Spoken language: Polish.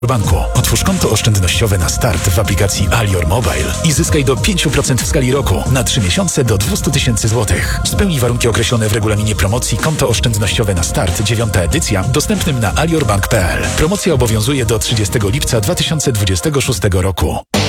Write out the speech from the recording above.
banku. Otwórz konto oszczędnościowe na start w aplikacji Alior Mobile i zyskaj do 5% w skali roku na 3 miesiące do 200 000 złotych. Spełnij warunki określone w regulaminie promocji Konto oszczędnościowe na start 9. edycja dostępnym na aliorbank.pl. Promocja obowiązuje do 30 lipca 2026 roku.